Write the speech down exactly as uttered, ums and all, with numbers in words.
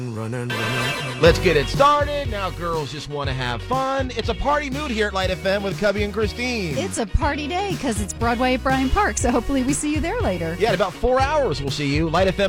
Running, running. Let's get it started. Now girls just want to have fun. It's a party mood here at Light F M with Cubby and Christine. It's a party day because it's Broadway at Bryant Park, so hopefully we see you there later. Yeah, in about four hours we'll see you. Light F M